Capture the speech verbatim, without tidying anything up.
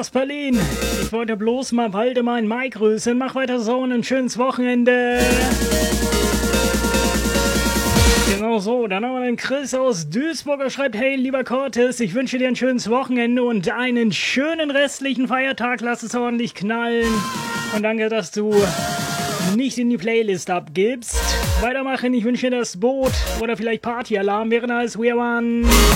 aus Berlin. Ich wollte bloß mal Waldemar in Mai grüßen. Mach weiter so und ein schönes Wochenende. Genau so, dann haben wir den Chris aus Duisburg, er schreibt, hey lieber Cortis, ich wünsche dir ein schönes Wochenende und einen schönen restlichen Feiertag, lass es ordentlich knallen. Und danke, dass du nicht in die Playlist abgibst. Weitermachen, ich wünsche dir das Boot oder vielleicht Partyalarm wäre nice, we are one.